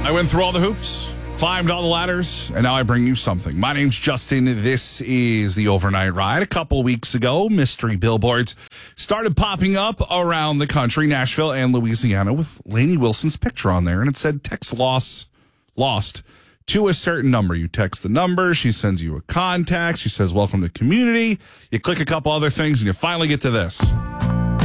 I went through all the hoops, climbed all the ladders, and now I bring you something. My name's Justin. This is the Overnight Ride. A couple weeks ago, mystery billboards started popping up around the country, Nashville and Louisiana, with Lainey Wilson's picture on there, and it said text lost to a certain number. You text the number, she sends you a contact, she says welcome to community, you click a couple other things, and you finally get to this.